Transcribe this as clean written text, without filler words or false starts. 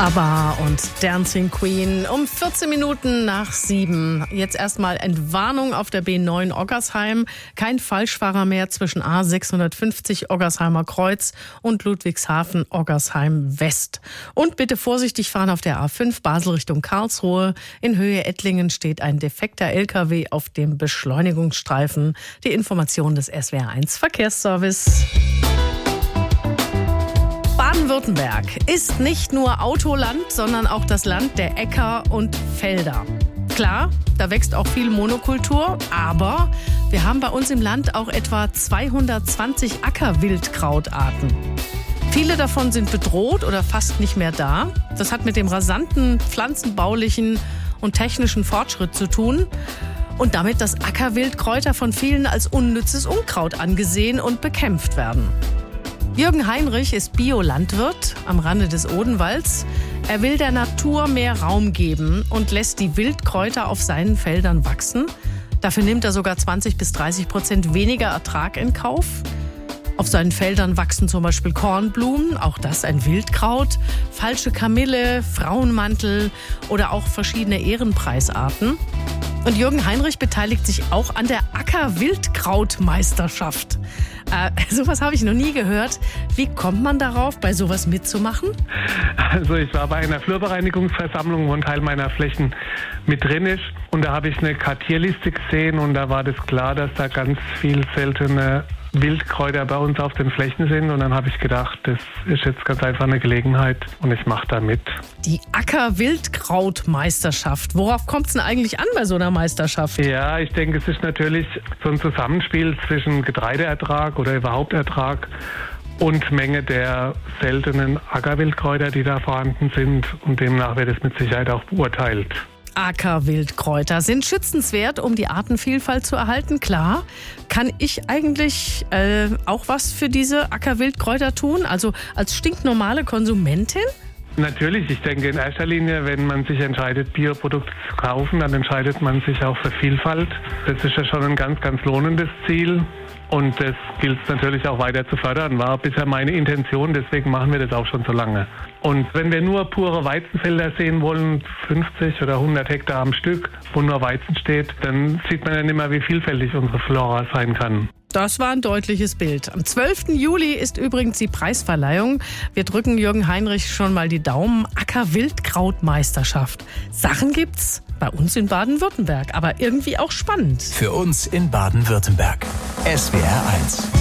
ABBA und Dancing Queen um 14 Minuten nach 7. Jetzt erstmal Entwarnung auf der B9 Oggersheim. Kein Falschfahrer mehr zwischen A650 Oggersheimer Kreuz und Ludwigshafen Oggersheim West. Und bitte vorsichtig fahren auf der A5 Basel Richtung Karlsruhe. In Höhe Ettlingen steht ein defekter LKW auf dem Beschleunigungsstreifen. Die Information des SWR1 Verkehrsservice. Baden-Württemberg ist nicht nur Autoland, sondern auch das Land der Äcker und Felder. Klar, da wächst auch viel Monokultur, aber wir haben bei uns im Land auch etwa 220 Ackerwildkrautarten. Viele davon sind bedroht oder fast nicht mehr da. Das hat mit dem rasanten pflanzenbaulichen und technischen Fortschritt zu tun und damit, dass Ackerwildkräuter von vielen als unnützes Unkraut angesehen und bekämpft werden. Jürgen Heinrich ist Biolandwirt am Rande des Odenwalds. Er will der Natur mehr Raum geben und lässt die Wildkräuter auf seinen Feldern wachsen. Dafür nimmt er sogar 20-30% weniger Ertrag in Kauf. Auf seinen Feldern wachsen zum Beispiel Kornblumen, auch das ein Wildkraut, falsche Kamille, Frauenmantel oder auch verschiedene Ehrenpreisarten. Und Jürgen Heinrich beteiligt sich auch an der Acker-Wildkraut-Meisterschaft. Sowas habe ich noch nie gehört. Wie kommt man darauf, bei sowas mitzumachen? Also ich war bei einer Flurbereinigungsversammlung, wo ein Teil meiner Flächen mit drin ist. Und da habe ich eine Kartierliste gesehen und da war das klar, dass da ganz viel seltene Wildkräuter bei uns auf den Flächen sind. Und dann habe ich gedacht, das ist jetzt ganz einfach eine Gelegenheit und ich mache da mit. Die Acker-Wildkraut-Meisterschaft. Worauf kommt es denn eigentlich an bei so einer Meisterschaft? Ja, ich denke, es ist natürlich so ein Zusammenspiel zwischen Getreideertrag oder überhaupt Ertrag und Menge der seltenen Ackerwildkräuter, die da vorhanden sind. Und demnach wird es mit Sicherheit auch beurteilt. Ackerwildkräuter sind schützenswert, um die Artenvielfalt zu erhalten, klar. Kann ich eigentlich auch was für diese Ackerwildkräuter tun? Also als stinknormale Konsumentin? Natürlich, ich denke in erster Linie, wenn man sich entscheidet, Bioprodukte zu kaufen, dann entscheidet man sich auch für Vielfalt. Das ist ja schon ein ganz, ganz lohnendes Ziel. Und das gilt es natürlich auch weiter zu fördern, war bisher meine Intention, deswegen machen wir das auch schon so lange. Und wenn wir nur pure Weizenfelder sehen wollen, 50 oder 100 Hektar am Stück, wo nur Weizen steht, dann sieht man ja nicht mehr, wie vielfältig unsere Flora sein kann. Das war ein deutliches Bild. Am 12. Juli ist übrigens die Preisverleihung. Wir drücken Jürgen Heinrich schon mal die Daumen. Acker-Wildkraut-Meisterschaft. Sachen gibt's bei uns in Baden-Württemberg, aber irgendwie auch spannend. Für uns in Baden-Württemberg. SWR1.